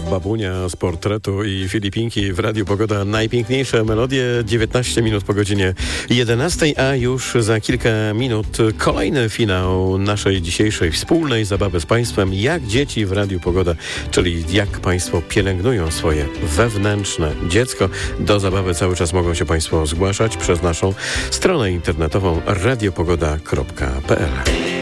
Babunia z portretu i Filipinki w Radiu Pogoda. Najpiękniejsze melodie, 19 minut po godzinie 11, a już za kilka minut kolejny finał naszej dzisiejszej wspólnej zabawy z Państwem. Jak dzieci w Radiu Pogoda, czyli jak Państwo pielęgnują swoje wewnętrzne dziecko. Do zabawy cały czas mogą się Państwo zgłaszać przez naszą stronę internetową radiopogoda.pl.